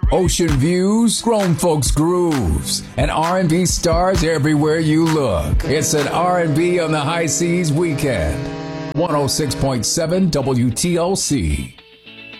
Ocean views, grown folks grooves, and R&B stars everywhere you look. It's an R&B on the High Seas weekend. 106.7 WTLC.